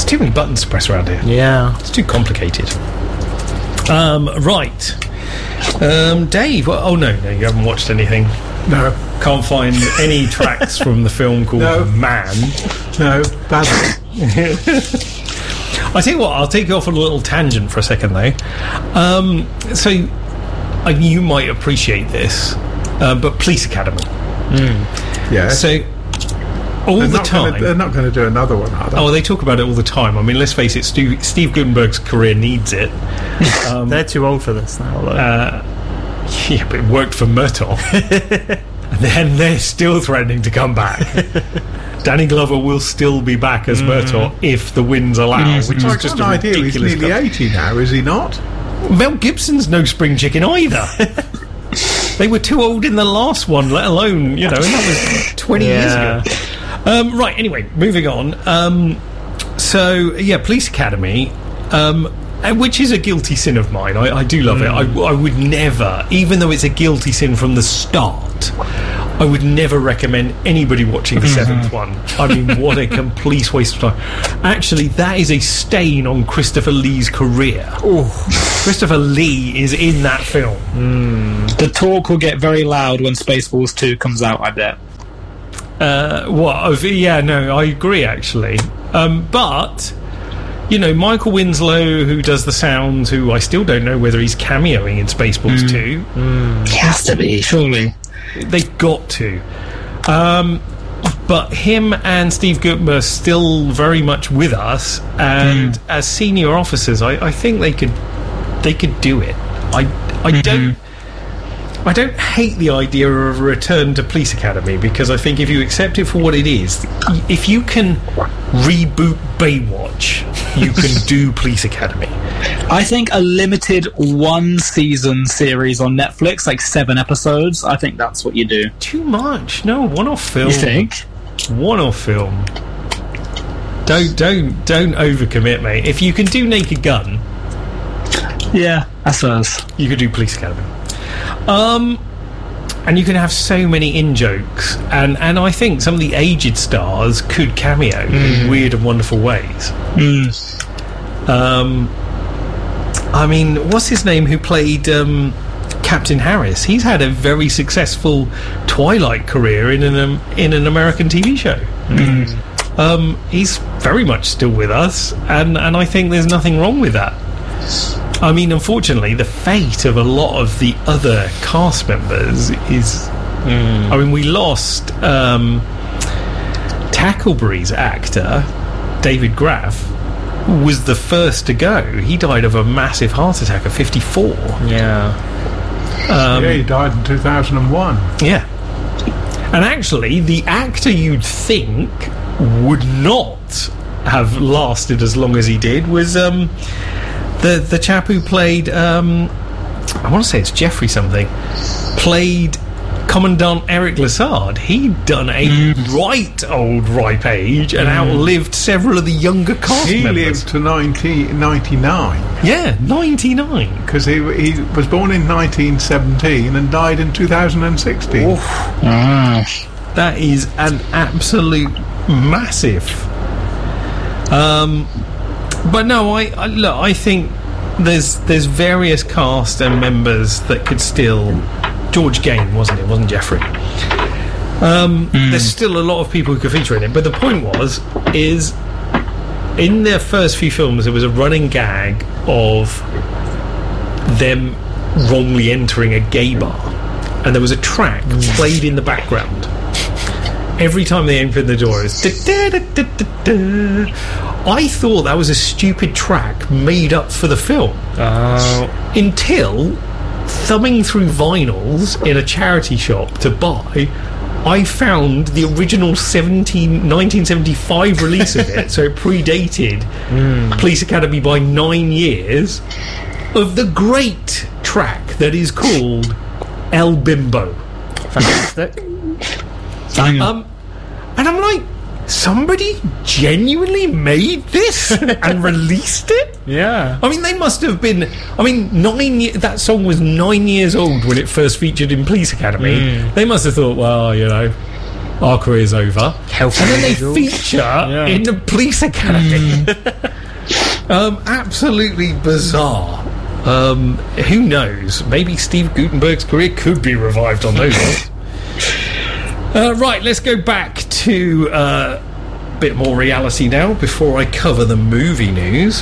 too many buttons to press around here. Yeah. It's too complicated. Right. Dave, oh no, you haven't watched anything. No. Can't find any tracks from the film called Man. No, bad. I tell you what, I'll take you off on a little tangent for a second though. So you might appreciate this, but Police Academy. Yeah. So they're not going to do another one, are they? Oh, they talk about it all the time. I mean, let's face it, Steve Guttenberg's career needs it. They're too old for this now, though. Yeah, but it worked for Murtaugh. And then they're still threatening to come back. Danny Glover will still be back as Murtaugh if the winds allow, which is just a ridiculous... He's nearly 80 now, is he not? Mel Gibson's no spring chicken either. They were too old in the last one, let alone, and that was 20 years ago. Right, anyway, moving on. Police Academy, which is a guilty sin of mine. I do love it. I would never, even though it's a guilty sin from the start, I would never recommend anybody watching the seventh one. I mean, what a complete waste of time. Actually, that is a stain on Christopher Lee's career. Ooh. Christopher Lee is in that film. The talk will get very loud when Spaceballs 2 comes out, I bet. Yeah, no, I agree, actually. But... Michael Winslow, who does the sounds, who I still don't know whether he's cameoing in Spaceballs 2. He has to be, surely. They've got to. But him and Steve Guttenberg are still very much with us, and as senior officers, I think they could do it. I don't hate the idea of a return to Police Academy, because I think if you accept it for what it is, if you can reboot Baywatch, you can do Police Academy. I think a limited one-season series on Netflix, like 7 episodes, I think that's what you do. Too much. No, one-off film. You think? One-off film. Don't overcommit, mate. If you can do Naked Gun... Yeah, I suppose. You could do Police Academy. And you can have so many in-jokes, and I think some of the aged stars could cameo in weird and wonderful ways. I mean, what's his name who played Captain Harris? He's had a very successful Twilight career in an American TV show. He's very much still with us, and I think there's nothing wrong with that. I mean, unfortunately, the fate of a lot of the other cast members is... I mean, we lost Tackleberry's actor, David Graff, was the first to go. He died of a massive heart attack at 54. Yeah. He died in 2001. Yeah. And actually, the actor you'd think would not have lasted as long as he did was... The chap who played, I want to say it's Jeffrey something, played Commandant Eric Lassard. He'd done a right old ripe age and outlived several of the younger cast members. He lived to 1999. Yeah, 99. Because he was born in 1917 and died in 2016. That is an absolute massive... But no, I think there's various cast and members that could still... George Gane, wasn't it? It wasn't Jeffrey. There's still a lot of people who could feature in it. But the point is in their first few films, there was a running gag of them wrongly entering a gay bar. And there was a track played in the background. Every time they opened the door, it was... I thought that was a stupid track made up for the film. Until, thumbing through vinyls in a charity shop to buy, I found the original 1975 release of it, so it predated Police Academy by 9 years, of the great track that is called El Bimbo. Fantastic. And I'm like, somebody genuinely made this and released it? Yeah. I mean, they must have been... I mean, that song was 9 years old when it first featured in Police Academy. They must have thought, well, our career's over. Healthy And then they individuals. feature in the police academy. Absolutely bizarre. Who knows? Maybe Steve Gutenberg's career could be revived on those ones. Right, let's go back to a bit more reality now before I cover the movie news.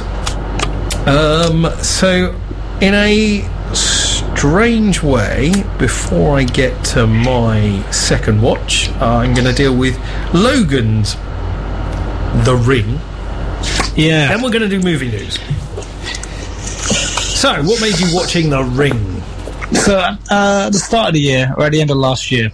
So, in a strange way, before I get to my second watch, I'm going to deal with Logan's The Ring. Yeah. Then we're going to do movie news. So, what made you watching The Ring? So, at the start of the year, or at the end of last year,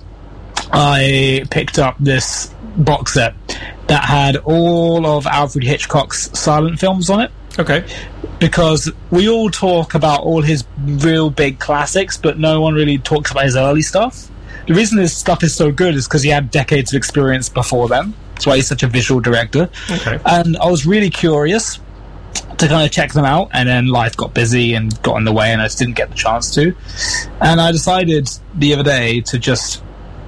I picked up this box set that had all of Alfred Hitchcock's silent films on it. Okay. Because we all talk about all his real big classics, but no one really talks about his early stuff. The reason his stuff is so good is because he had decades of experience before then. That's why he's such a visual director. Okay. And I was really curious to kind of check them out, and then life got busy and got in the way, and I just didn't get the chance to. And I decided the other day to just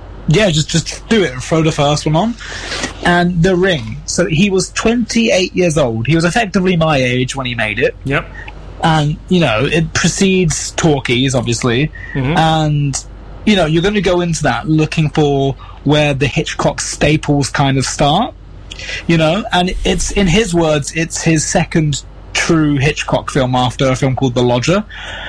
do it and throw the first one on. And The Ring. So he was 28 years old. He was effectively my age when he made it. Yep. And, it precedes talkies, obviously. Mm-hmm. And, you're going to go into that looking for where the Hitchcock staples kind of start. And it's, in his words, it's his second true Hitchcock film after a film called The Lodger.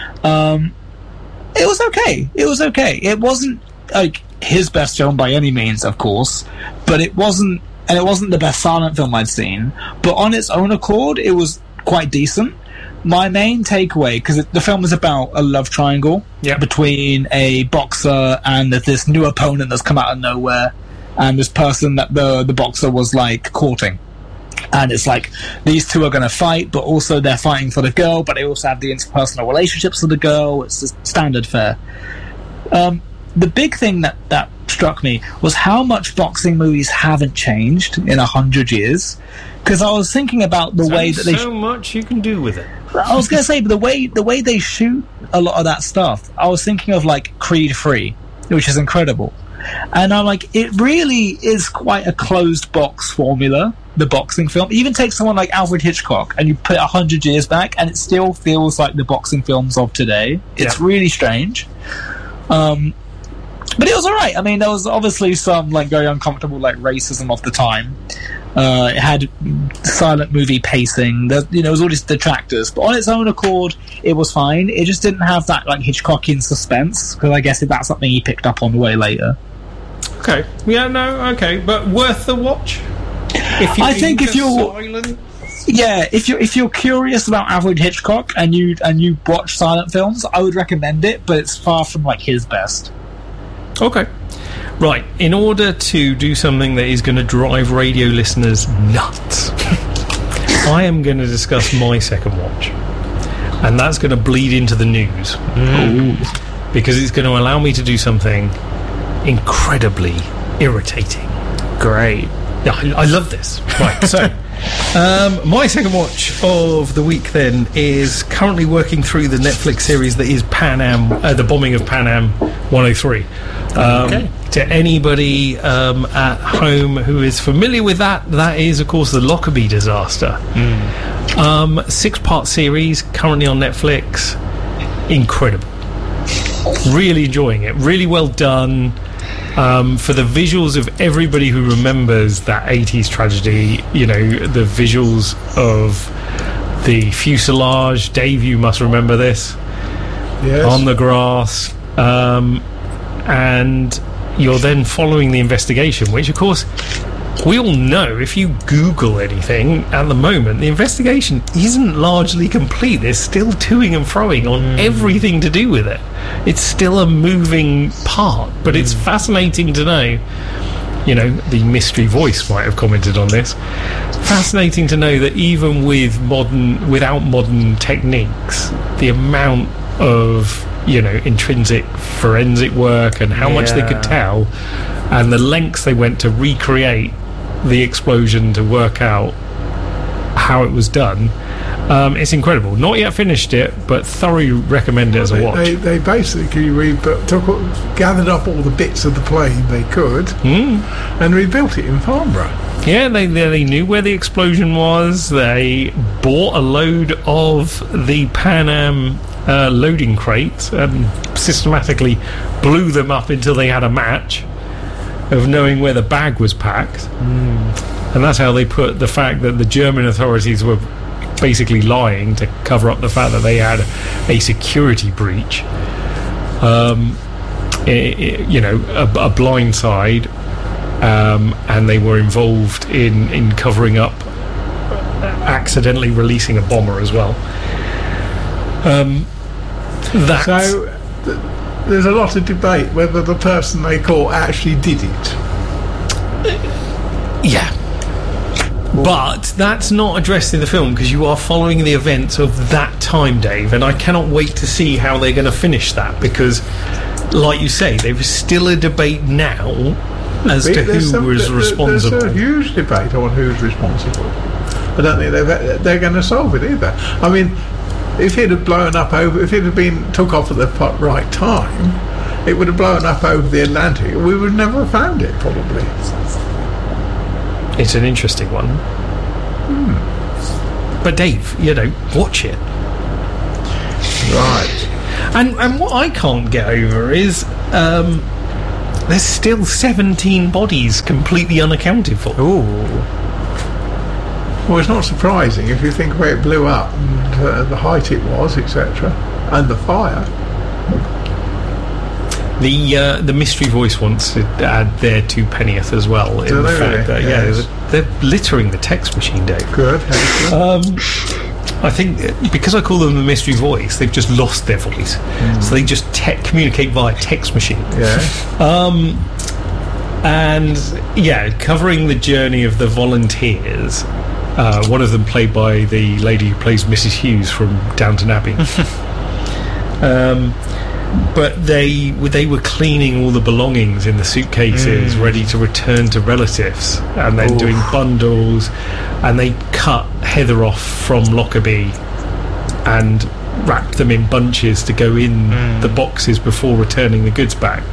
It was okay. It wasn't, his best film by any means, of course, but it wasn't the best silent film I'd seen, but on its own accord it was quite decent. My main takeaway, because the film is about a love triangle between a boxer and this new opponent that's come out of nowhere, and this person that the boxer was courting, and it's these two are going to fight, but also they're fighting for the girl, but they also have the interpersonal relationships with the girl. It's just standard fare. The big thing that struck me was how much boxing movies haven't changed in 100 years. Because I was thinking about the way that so much you can do with it. I was going to say, the way they shoot a lot of that stuff, I was thinking of Creed 3, which is incredible. And I'm it really is quite a closed box formula, the boxing film. Even take someone like Alfred Hitchcock and you put it 100 years back and it still feels like the boxing films of today. It's really strange. But it was alright. I mean, there was obviously some very uncomfortable racism of the time. It had silent movie pacing. There was all these detractors, but on its own accord, it was fine. It just didn't have that Hitchcockian suspense, because I guess that's something he picked up on the way later. Okay. Yeah. No. Okay. But worth the watch. If you're curious about Alfred Hitchcock and you watch silent films, I would recommend it. But it's far from his best. Okay. Right, in order to do something that is going to drive radio listeners nuts, I am going to discuss my second watch. And that's going to bleed into the news. Because it's going to allow me to do something incredibly irritating. Great. Yeah, I love this. Right, so my second watch of the week then is currently working through the Netflix series that is Pan Am, the bombing of Pan Am 103. To anybody at home who is familiar with that is, of course, the Lockerbie disaster. 6-part series currently on Netflix. Incredible. Really enjoying it. Really well done. For the visuals of everybody who remembers that 80s tragedy, the visuals of the fuselage. Dave, you must remember this. Yes. On the grass. And you're then following the investigation, which, of course, we all know if you Google anything at the moment, the investigation isn't largely complete. There's still toing and froing on everything to do with it. It's still a moving part, but it's fascinating to know. The mystery voice might have commented on this. Fascinating to know that even without modern techniques, the amount of intrinsic forensic work and how much they could tell, and the lengths they went to recreate the explosion to work out how it was done, It's incredible. Not yet finished it, but thoroughly recommend it as a watch. They basically gathered up all the bits of the plane they could and rebuilt it in Farnborough. Yeah, they knew where the explosion was. They bought a load of the Pan Am loading crates and systematically blew them up until they had a match of knowing where the bag was packed. And that's how they put the fact that the German authorities were basically lying to cover up the fact that they had a security breach. A blindside, and they were involved in covering up accidentally releasing a bomber as well. So there's a lot of debate whether the person they caught actually did it. Yeah. But that's not addressed in the film because you are following the events of that time, Dave, and I cannot wait to see how they're going to finish that because, like you say, there's still a debate now as to who was responsible. There's a huge debate on who's responsible. I don't think they're going to solve it either. I mean, if it had blown up if it had been took off at the right time, it would have blown up over the Atlantic. We would never have found it, probably. It's an interesting one. But Dave, watch it. Right. And what I can't get over is there's still 17 bodies completely unaccounted for. Ooh. Well, it's not surprising if you think where it blew up and the height it was, etc., and the fire. The mystery voice wants to add their 2 pennyworth as well. In the fact that they're littering the text machine, Dave. Good. I think because I call them the mystery voice, they've just lost their voice, so they just communicate via text machine. Yeah. And covering the journey of the volunteers. One of them played by the lady who plays Mrs. Hughes from Downton Abbey. But they were cleaning all the belongings in the suitcases, ready to return to relatives, and then doing bundles. And they cut heather off from Lockerbie and wrapped them in bunches to go in the boxes before returning the goods back.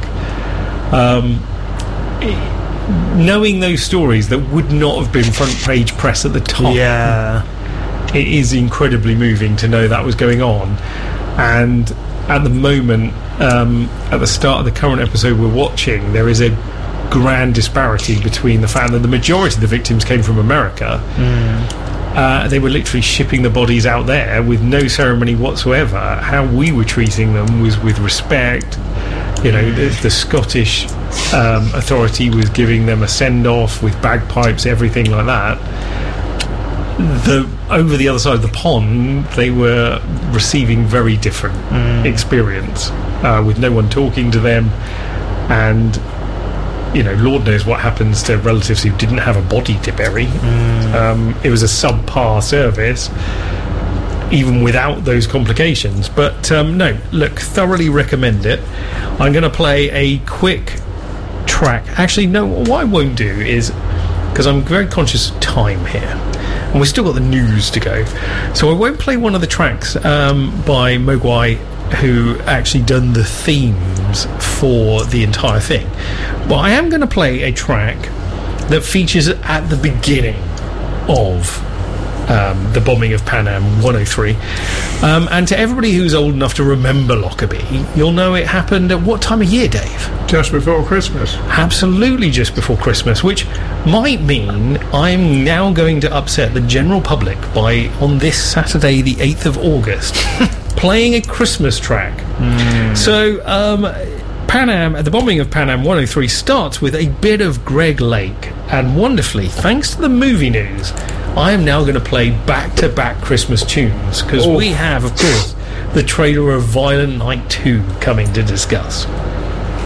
Knowing those stories that would not have been front page press at the time, it is incredibly moving to know that was going on. And at the moment, at the start of the current episode we're watching, there is a grand disparity between the fact that the majority of the victims came from America. They were literally shipping the bodies out there with no ceremony whatsoever. How we were treating them was with respect. The Scottish authority was giving them a send-off with bagpipes, everything like that. Over the other side of the pond, they were receiving very different experience, with no one talking to them, and Lord knows what happens to relatives who didn't have a body to bury. It was a subpar service, even without those complications. But no, look, thoroughly recommend it. I'm going to play a quick track. Actually, no, what I won't do is, because I'm very conscious of time here, and we've still got the news to go, so I won't play one of the tracks by Mogwai, who actually done the themes for the entire thing. But I am going to play a track that features at the beginning of the bombing of Pan Am 103. And to everybody who's old enough to remember Lockerbie, you'll know it happened at what time of year, Dave? Just before Christmas. Absolutely just before Christmas, which might mean I'm now going to upset the general public by, on this Saturday the 8th of August, playing a Christmas track. So Pan Am, the bombing of Pan Am 103 starts with a bit of Greg Lake, and wonderfully, thanks to the movie news, I am now going to play back-to-back Christmas tunes, because we have, of course, the trailer of Violent Night 2 coming to discuss.